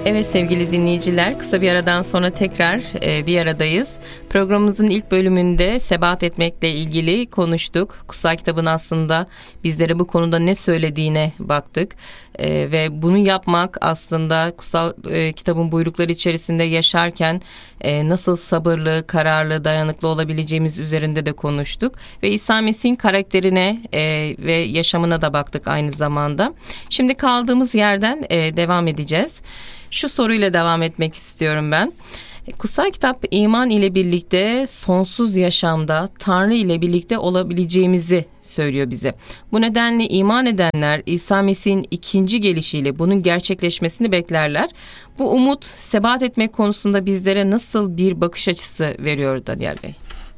Evet sevgili dinleyiciler, kısa bir aradan sonra tekrar bir aradayız. Programımızın ilk bölümünde sebat etmekle ilgili konuştuk. Kutsal kitabın aslında bizlere bu konuda ne söylediğine baktık. Ve bunu yapmak aslında kutsal kitabın buyrukları içerisinde yaşarken nasıl sabırlı, kararlı, dayanıklı olabileceğimiz üzerinde de konuştuk. Ve İsa Mesih'in karakterine ve yaşamına da baktık aynı zamanda. Şimdi kaldığımız yerden devam edeceğiz. Şu soruyla devam etmek istiyorum ben. Kutsal kitap iman ile birlikte sonsuz yaşamda Tanrı ile birlikte olabileceğimizi söylüyor bize. Bu nedenle iman edenler İsa Mesih'in ikinci gelişiyle bunun gerçekleşmesini beklerler. Bu umut sebat etmek konusunda bizlere nasıl bir bakış açısı veriyor Daniel Bey?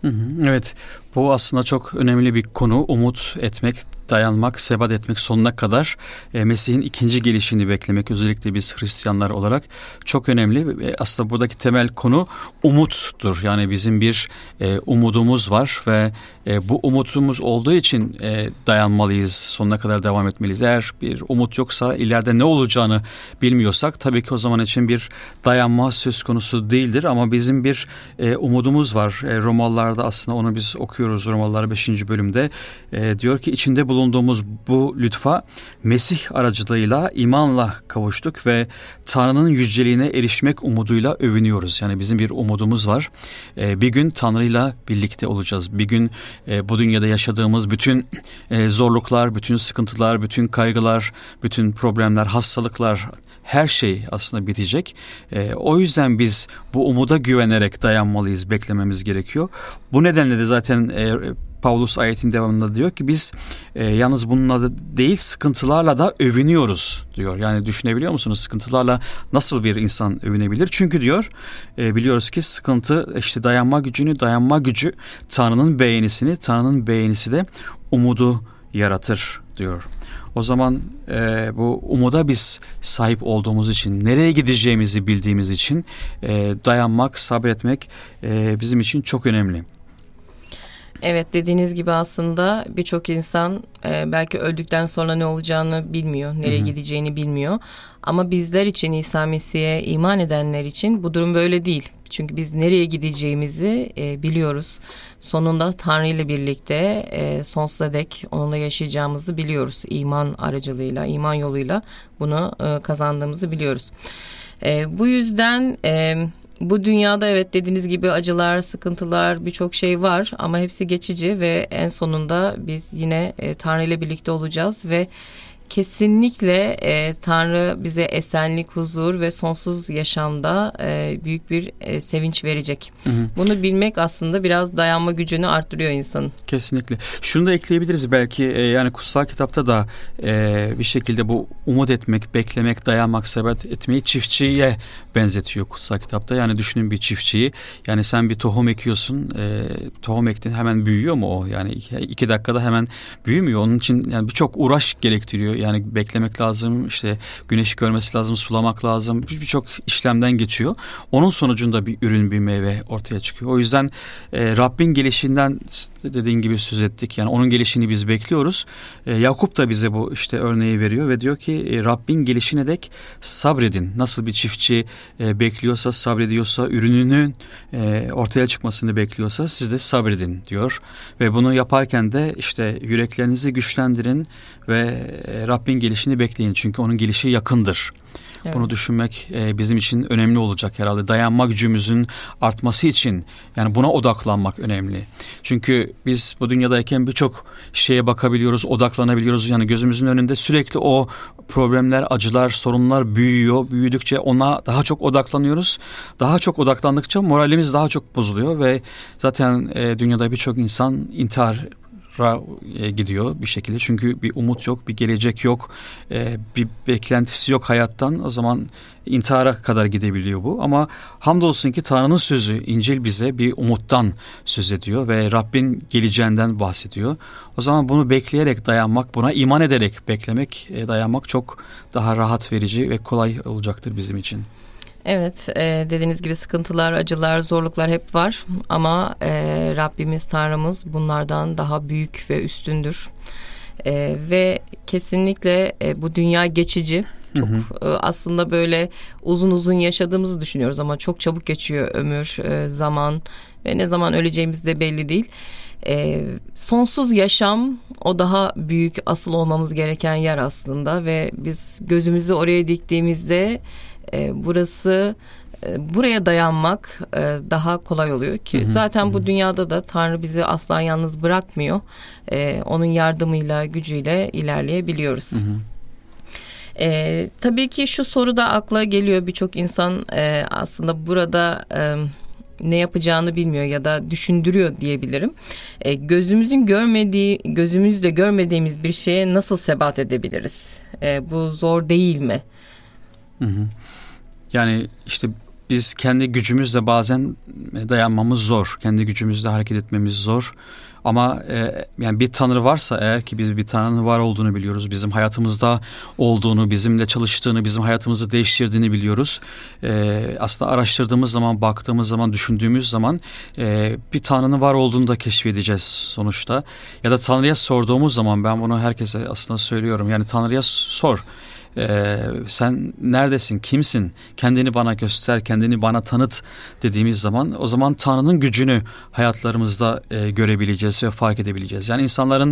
Evet, bu aslında çok önemli bir konu. Umut etmek, dayanmak, sebat etmek sonuna kadar Mesih'in ikinci gelişini beklemek, özellikle biz Hristiyanlar olarak çok önemli. Aslında buradaki temel konu umuttur. Yani bizim bir umudumuz var ve bu umutumuz olduğu için dayanmalıyız, sonuna kadar devam etmeliyiz. Eğer bir umut yoksa, ileride ne olacağını bilmiyorsak tabii ki o zaman için bir dayanma söz konusu değildir. Ama bizim bir umudumuz var. Romalılarda aslında onu biz okuyoruz. Romalılar 5. bölümde diyor ki içinde bulunduğumuz bu lütfa Mesih aracılığıyla imanla kavuştuk ve Tanrı'nın yüceliğine erişmek umuduyla övünüyoruz. Yani bizim bir umudumuz var. Bir gün Tanrı'yla birlikte olacağız. Bir gün bu dünyada yaşadığımız bütün zorluklar, bütün sıkıntılar, bütün kaygılar, bütün problemler, hastalıklar, her şey aslında bitecek. O yüzden biz bu umuda güvenerek dayanmalıyız, beklememiz gerekiyor. Bu nedenle de zaten Pavlus ayetin devamında diyor ki biz yalnız bununla da değil sıkıntılarla da övünüyoruz diyor. Yani düşünebiliyor musunuz sıkıntılarla nasıl bir insan övünebilir? Çünkü diyor biliyoruz ki sıkıntı işte dayanma gücü Tanrı'nın beğenisini, Tanrı'nın beğenisi de umudu yaratır diyor. O zaman bu umuda biz sahip olduğumuz için, nereye gideceğimizi bildiğimiz için dayanmak, sabretmek bizim için çok önemli. Evet, dediğiniz gibi aslında birçok insan belki öldükten sonra ne olacağını bilmiyor, nereye gideceğini bilmiyor. Ama bizler için, İsa Mesih'e iman edenler için bu durum böyle değil. Çünkü biz nereye gideceğimizi biliyoruz. Sonunda Tanrı ile birlikte sonsuza dek onunla yaşayacağımızı biliyoruz. İman aracılığıyla, iman yoluyla bunu kazandığımızı biliyoruz. Bu yüzden bu dünyada evet dediğiniz gibi acılar, sıkıntılar, birçok şey var ama hepsi geçici ve en sonunda biz yine Tanrı ile birlikte olacağız ve kesinlikle Tanrı bize esenlik, huzur ve sonsuz yaşamda büyük bir sevinç verecek. Bunu bilmek aslında biraz dayanma gücünü arttırıyor insanın. Kesinlikle. Şunu da ekleyebiliriz belki yani kutsal kitapta da bir şekilde bu umut etmek, beklemek, dayanmak, sebat etmeyi çiftçiye benzetiyor kutsal kitapta. Yani düşünün bir çiftçiyi. Yani sen bir tohum ekiyorsun. Tohum ektin hemen büyüyor mu o? Yani 2 dakikada hemen büyümüyor. Onun için yani birçok uğraş gerektiriyor. Yani beklemek lazım, işte güneş görmesi lazım, sulamak lazım. Birçok işlemden geçiyor. Onun sonucunda bir ürün, bir meyve ortaya çıkıyor. O yüzden Rabbin gelişinden dediğin gibi söz ettik. Yani onun gelişini biz bekliyoruz. Yakup da bize bu işte örneği veriyor ve diyor ki Rabbin gelişine dek sabredin. Nasıl bir çiftçi bekliyorsa, sabrediyorsa, ürününün ortaya çıkmasını bekliyorsa siz de sabredin diyor. Ve bunu yaparken de işte yüreklerinizi güçlendirin ve Rabbin gelişini bekleyin. Çünkü onun gelişi yakındır. Evet. Bunu düşünmek bizim için önemli olacak herhalde. Dayanma gücümüzün artması için yani buna odaklanmak önemli. Çünkü biz bu dünyadayken birçok şeye bakabiliyoruz, odaklanabiliyoruz. Yani gözümüzün önünde sürekli o problemler, acılar, sorunlar büyüyor. Büyüdükçe ona daha çok odaklanıyoruz. Daha çok odaklandıkça moralimiz daha çok bozuluyor ve zaten dünyada birçok insan intihar gidiyor bir şekilde. Çünkü bir umut yok, bir gelecek yok, bir beklentisi yok hayattan. O zaman intihara kadar gidebiliyor bu. Ama hamdolsun ki Tanrı'nın sözü, İncil bize bir umuttan söz ediyor ve Rabbin geleceğinden bahsediyor. O zaman bunu bekleyerek dayanmak, buna iman ederek beklemek, dayanmak çok daha rahat verici ve kolay olacaktır bizim için. Evet, dediğiniz gibi sıkıntılar, acılar, zorluklar hep var ama Rabbimiz, Tanrımız bunlardan daha büyük ve üstündür. Ve kesinlikle bu dünya geçici. Çok aslında böyle uzun uzun yaşadığımızı düşünüyoruz ama çok çabuk geçiyor ömür, zaman ve ne zaman öleceğimiz de belli değil. Sonsuz yaşam, o daha büyük, asıl olmamız gereken yer aslında ve biz gözümüzü oraya diktiğimizde buraya dayanmak daha kolay oluyor ki zaten bu dünyada da Tanrı bizi asla yalnız bırakmıyor. Onun yardımıyla, gücüyle ilerleyebiliyoruz. Tabii ki şu soru da akla geliyor, birçok insan aslında burada ne yapacağını bilmiyor ya da düşündürüyor diyebilirim. Gözümüzle görmediğimiz bir şeye nasıl sebat edebiliriz? Bu zor değil mi? Yani işte biz kendi gücümüzle bazen dayanmamız zor. Kendi gücümüzle hareket etmemiz zor. Ama yani bir Tanrı varsa eğer, ki biz bir Tanrı'nın var olduğunu biliyoruz. Bizim hayatımızda olduğunu, bizimle çalıştığını, bizim hayatımızı değiştirdiğini biliyoruz. Aslında araştırdığımız zaman, baktığımız zaman, düşündüğümüz zaman bir Tanrı'nın var olduğunu da keşfedeceğiz sonuçta. Ya da Tanrı'ya sorduğumuz zaman, ben bunu herkese aslında söylüyorum. Yani Tanrı'ya sor. Sen neredesin, kimsin, kendini bana göster, kendini bana tanıt dediğimiz zaman, o zaman Tanrı'nın gücünü hayatlarımızda görebileceğiz ve fark edebileceğiz. Yani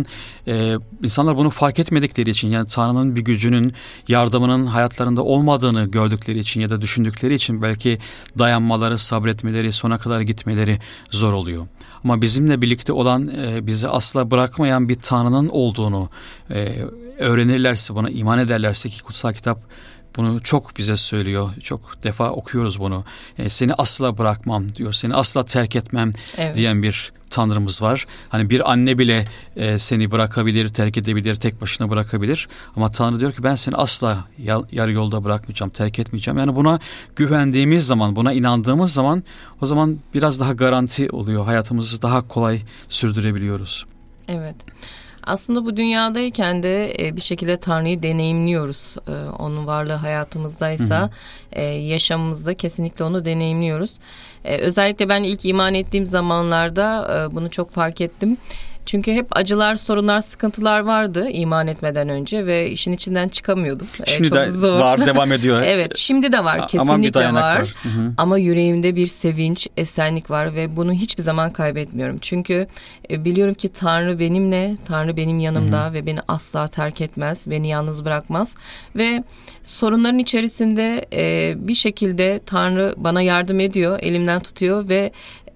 insanlar bunu fark etmedikleri için, yani Tanrı'nın bir gücünün, yardımının hayatlarında olmadığını gördükleri için ya da düşündükleri için belki dayanmaları, sabretmeleri, sona kadar gitmeleri zor oluyor. Ama bizimle birlikte olan, bizi asla bırakmayan bir Tanrı'nın olduğunu öğrenirlerse, buna iman ederlerse, ki kutsal kitap bunu çok bize söylüyor. Çok defa okuyoruz bunu. Seni asla bırakmam diyor. Seni asla terk etmem diyen bir Tanrımız var. Hani bir anne bile seni bırakabilir, terk edebilir, tek başına bırakabilir. Ama Tanrı diyor ki ben seni asla yarı yolda bırakmayacağım, terk etmeyeceğim. Yani buna güvendiğimiz zaman, buna inandığımız zaman, o zaman biraz daha garanti oluyor. Hayatımızı daha kolay sürdürebiliyoruz. Evet. Aslında bu dünyadayken de bir şekilde Tanrı'yı deneyimliyoruz. Onun varlığı hayatımızdaysa yaşamımızda kesinlikle onu deneyimliyoruz. Özellikle ben ilk iman ettiğim zamanlarda bunu çok fark ettim. Çünkü hep acılar, sorunlar, sıkıntılar vardı iman etmeden önce ve işin içinden çıkamıyordum. Şimdi çok de zor. Var, devam ediyor. Evet, şimdi de var, kesinlikle var. Hı-hı. Ama yüreğimde bir sevinç, esenlik var ve bunu hiçbir zaman kaybetmiyorum. Çünkü biliyorum ki Tanrı benimle, Tanrı benim yanımda ve beni asla terk etmez, beni yalnız bırakmaz. Ve sorunların içerisinde bir şekilde Tanrı bana yardım ediyor, elimden tutuyor ve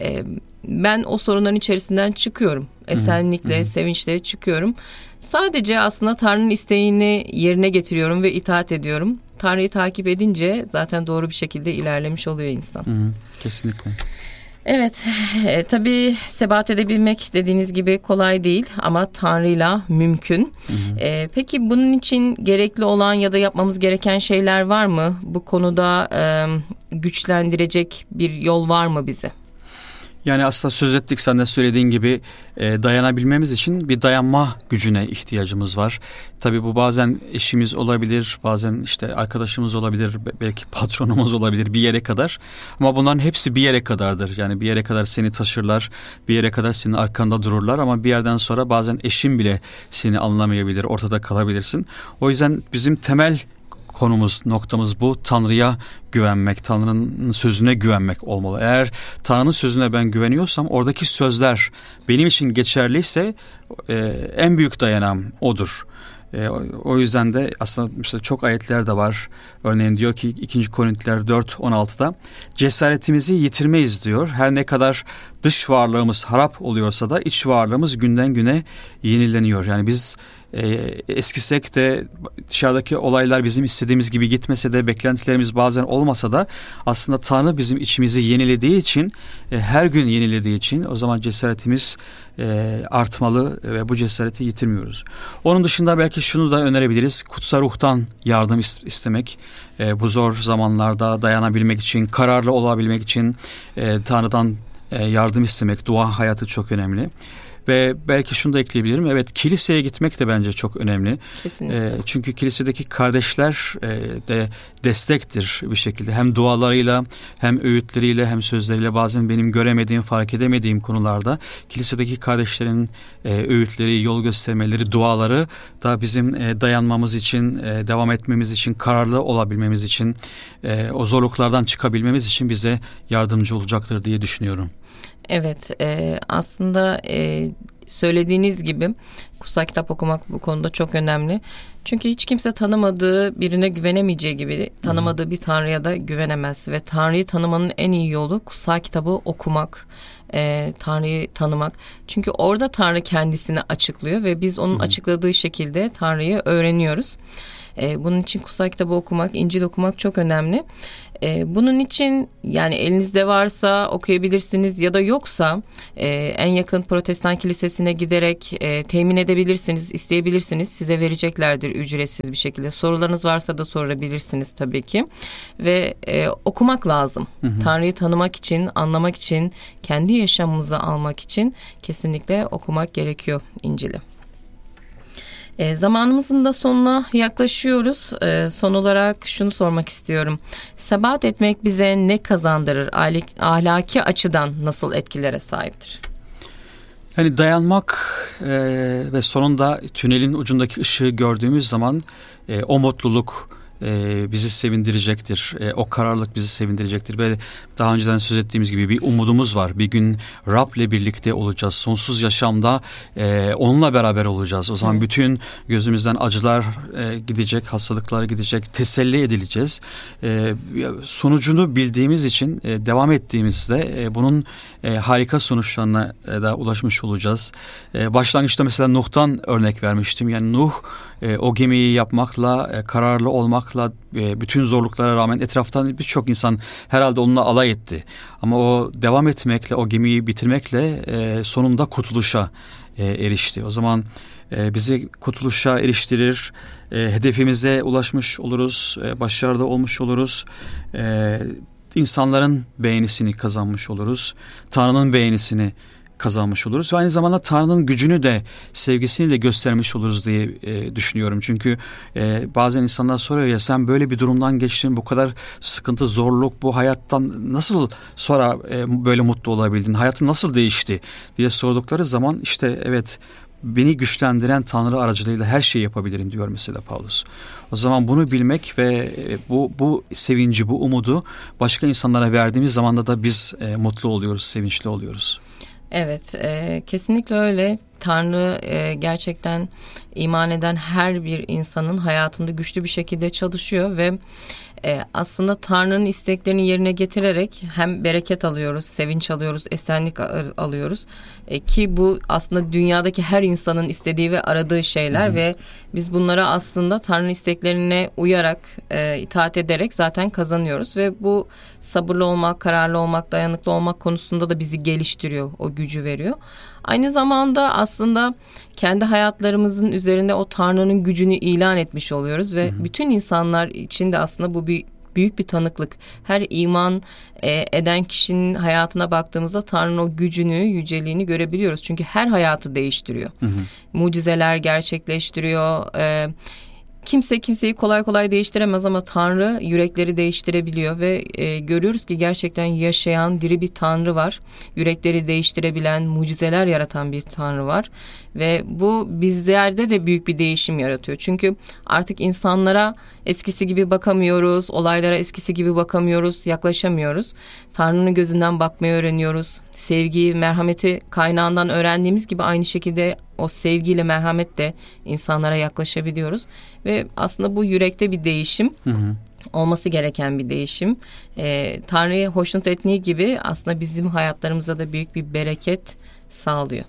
ben o sorunların içerisinden çıkıyorum. Esenlikle, sevinçle çıkıyorum. Sadece aslında Tanrı'nın isteğini yerine getiriyorum ve itaat ediyorum. Tanrı'yı takip edince zaten doğru bir şekilde ilerlemiş oluyor insan. Kesinlikle. Evet, tabii sebat edebilmek dediğiniz gibi kolay değil ama Tanrı'yla mümkün. Peki bunun için gerekli olan ya da yapmamız gereken şeyler var mı? Bu konuda güçlendirecek bir yol var mı bize? Yani aslında söz ettik, sen de söylediğin gibi dayanabilmemiz için bir dayanma gücüne ihtiyacımız var. Tabii bu bazen eşimiz olabilir, bazen işte arkadaşımız olabilir, belki patronumuz olabilir bir yere kadar. Ama bunların hepsi bir yere kadardır. Yani bir yere kadar seni taşırlar, bir yere kadar senin arkanda dururlar ama bir yerden sonra bazen eşin bile seni anlamayabilir, ortada kalabilirsin. O yüzden bizim temel noktamız bu. Tanrı'ya güvenmek, Tanrı'nın sözüne güvenmek olmalı. Eğer Tanrı'nın sözüne ben güveniyorsam, oradaki sözler benim için geçerliyse en büyük dayanağım odur. O yüzden de aslında mesela çok ayetler de var. Örneğin diyor ki 2. Korintiler 4:16'da cesaretimizi yitirmeyiz diyor. Her ne kadar dış varlığımız harap oluyorsa da iç varlığımız günden güne yenileniyor. Yani biz eskisek de, dışarıdaki olaylar bizim istediğimiz gibi gitmese de, beklentilerimiz bazen olmasa da aslında Tanrı bizim içimizi yenilediği için, her gün yenilediği için o zaman cesaretimiz artmalı ve bu cesareti yitirmiyoruz. Onun dışında belki şunu da önerebiliriz. Kutsal ruhtan yardım istemek. Bu zor zamanlarda dayanabilmek için, kararlı olabilmek için Tanrı'dan yardım istemek, dua hayatı çok önemli. Ve belki şunu da ekleyebilirim. Evet, kiliseye gitmek de bence çok önemli. Kesinlikle. Çünkü kilisedeki kardeşler de destektir bir şekilde. Hem dualarıyla hem öğütleriyle hem sözleriyle, bazen benim göremediğim, fark edemediğim konularda kilisedeki kardeşlerin öğütleri, yol göstermeleri, duaları da bizim dayanmamız için, devam etmemiz için, kararlı olabilmemiz için, o zorluklardan çıkabilmemiz için bize yardımcı olacaktır diye düşünüyorum. Evet, aslında söylediğiniz gibi kutsal kitap okumak bu konuda çok önemli. Çünkü hiç kimse tanımadığı birine güvenemeyeceği gibi tanımadığı bir Tanrı'ya da güvenemez. Ve Tanrı'yı tanımanın en iyi yolu kutsal kitabı okumak, Tanrı'yı tanımak. Çünkü orada Tanrı kendisini açıklıyor ve biz onun açıkladığı şekilde Tanrı'yı öğreniyoruz. Bunun için kutsal kitabı okumak, İncil okumak çok önemli. Bunun için yani elinizde varsa okuyabilirsiniz ya da yoksa en yakın Protestan kilisesine giderek temin edebilirsiniz, isteyebilirsiniz. Size vereceklerdir ücretsiz bir şekilde. Sorularınız varsa da sorabilirsiniz tabii ki. Ve okumak lazım. Tanrı'yı tanımak için, anlamak için, kendi yaşamımıza almak için kesinlikle okumak gerekiyor İncil'i. Zamanımızın da sonuna yaklaşıyoruz. Son olarak şunu sormak istiyorum. Sebat etmek bize ne kazandırır? Ahlaki açıdan nasıl etkilere sahiptir? Yani dayanmak ve sonunda tünelin ucundaki ışığı gördüğümüz zaman o mutluluk bizi sevindirecektir. O kararlılık bizi sevindirecektir ve daha önceden söz ettiğimiz gibi bir umudumuz var. Bir gün Rab'le birlikte olacağız. Sonsuz yaşamda onunla beraber olacağız. O zaman bütün gözümüzden acılar gidecek, hastalıklar gidecek, teselli edileceğiz. Sonucunu bildiğimiz için devam ettiğimizde bunun harika sonuçlarına da ulaşmış olacağız. Başlangıçta mesela Nuh'tan örnek vermiştim. Yani Nuh o gemiyi yapmakla, kararlı olmakla, bütün zorluklara rağmen etraftan birçok insan herhalde onunla alay etti. Ama o devam etmekle, o gemiyi bitirmekle sonunda kurtuluşa erişti. O zaman bizi kurtuluşa eriştirir, hedefimize ulaşmış oluruz, başarılı olmuş oluruz. İnsanların beğenisini kazanmış oluruz. Tanrı'nın beğenisini kazanmış oluruz ve aynı zamanda Tanrı'nın gücünü de, sevgisini de göstermiş oluruz diye düşünüyorum. Çünkü bazen insanlar soruyor ya, sen böyle bir durumdan geçtin, bu kadar sıkıntı, zorluk, bu hayattan nasıl sonra böyle mutlu olabildin, hayatın nasıl değişti diye sordukları zaman işte evet, beni güçlendiren Tanrı aracılığıyla her şeyi yapabilirim diyor mesela Paulus. O zaman bunu bilmek ve bu sevinci, bu umudu başka insanlara verdiğimiz zaman da biz mutlu oluyoruz, sevinçli oluyoruz. Evet, kesinlikle öyle. Tanrı gerçekten iman eden her bir insanın hayatında güçlü bir şekilde çalışıyor ve aslında Tanrı'nın isteklerini yerine getirerek hem bereket alıyoruz, sevinç alıyoruz, esenlik alıyoruz. Ki bu aslında dünyadaki her insanın istediği ve aradığı şeyler ve biz bunlara aslında Tanrı'nın isteklerine uyarak, itaat ederek zaten kazanıyoruz ve bu sabırlı olmak, kararlı olmak, dayanıklı olmak konusunda da bizi geliştiriyor, o gücü veriyor. Aynı zamanda aslında kendi hayatlarımızın üzerinde o Tanrı'nın gücünü ilan etmiş oluyoruz ve bütün insanlar için de aslında bu büyük bir tanıklık. Her iman eden kişinin hayatına baktığımızda Tanrı'nın o gücünü, yüceliğini görebiliyoruz. Çünkü her hayatı değiştiriyor. Mucizeler gerçekleştiriyor. Kimse kimseyi kolay kolay değiştiremez ama Tanrı yürekleri değiştirebiliyor ve görüyoruz ki gerçekten yaşayan diri bir Tanrı var. Yürekleri değiştirebilen, mucizeler yaratan bir Tanrı var ve bu bizlerde de büyük bir değişim yaratıyor. Çünkü artık insanlara eskisi gibi bakamıyoruz, olaylara eskisi gibi bakamıyoruz, yaklaşamıyoruz. Tanrı'nın gözünden bakmayı öğreniyoruz. Sevgiyi, merhameti kaynağından öğrendiğimiz gibi aynı şekilde o sevgiyle, merhametle insanlara yaklaşabiliyoruz. Ve aslında bu yürekte bir değişim, olması gereken bir değişim. Tanrı'yı hoşnut ettiği gibi aslında bizim hayatlarımıza da büyük bir bereket sağlıyor.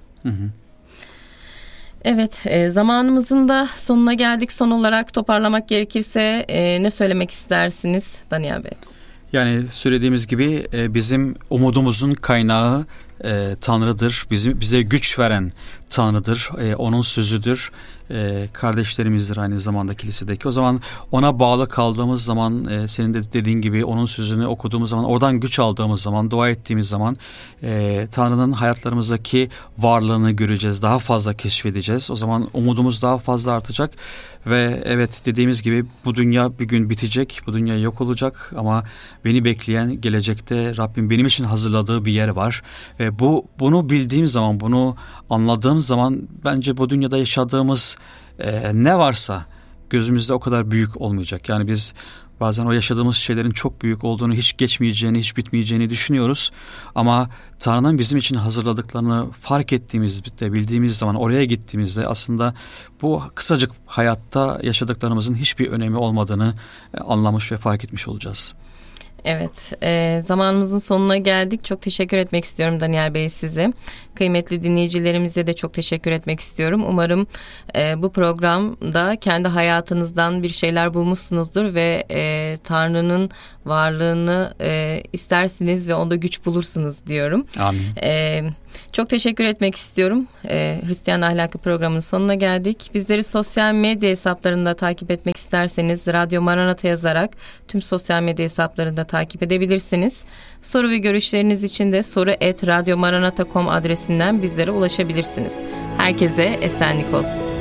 Evet, zamanımızın da sonuna geldik. Son olarak toparlamak gerekirse ne söylemek istersiniz Daniel Bey? Yani söylediğimiz gibi bizim umudumuzun kaynağı Tanrı'dır. Bize güç veren Tanrı'dır. Onun sözüdür. kardeşlerimizdir aynı zamanda kilisedeki. O zaman ona bağlı kaldığımız zaman, senin de dediğin gibi onun sözünü okuduğumuz zaman, oradan güç aldığımız zaman, dua ettiğimiz zaman Tanrı'nın hayatlarımızdaki varlığını göreceğiz, daha fazla keşfedeceğiz. O zaman umudumuz daha fazla artacak ve evet, dediğimiz gibi bu dünya bir gün bitecek, bu dünya yok olacak ama beni bekleyen gelecekte Rabbim benim için hazırladığı bir yer var ve bunu bildiğim zaman, bunu anladığım zaman bence bu dünyada yaşadığımız ne varsa gözümüzde o kadar büyük olmayacak. Yani biz bazen o yaşadığımız şeylerin çok büyük olduğunu, hiç geçmeyeceğini, hiç bitmeyeceğini düşünüyoruz. Ama Tanrı'nın bizim için hazırladıklarını fark ettiğimizde, bildiğimiz zaman, oraya gittiğimizde aslında bu kısacık hayatta yaşadıklarımızın hiçbir önemi olmadığını anlamış ve fark etmiş olacağız. Evet, zamanımızın sonuna geldik. Çok teşekkür etmek istiyorum Daniel Bey size. Kıymetli dinleyicilerimize de çok teşekkür etmek istiyorum. Umarım bu programda kendi hayatınızdan bir şeyler bulmuşsunuzdur ve Tanrı'nın varlığını istersiniz ve onda güç bulursunuz diyorum. Amin. Çok teşekkür etmek istiyorum. Hristiyan Ahlakı programının sonuna geldik. Bizleri sosyal medya hesaplarında takip etmek isterseniz Radyo Maranata yazarak tüm sosyal medya hesaplarında takip edebilirsiniz. Soru ve görüşleriniz için de soru@radyomaranata.com adresinden bizlere ulaşabilirsiniz. Herkese esenlik olsun.